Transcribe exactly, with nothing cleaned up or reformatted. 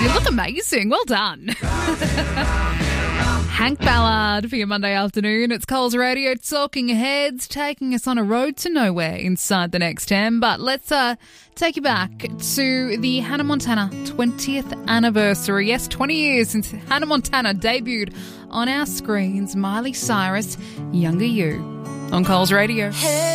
You look amazing. Well done. Hank Ballard for your Monday afternoon. It's Coles Radio Talking Heads, taking us on a road to nowhere inside the next ten. But let's uh, take you back to the Hannah Montana twentieth anniversary. Yes, twenty years since Hannah Montana debuted on our screens. Miley Cyrus, Younger You, on Coles Radio. Hey.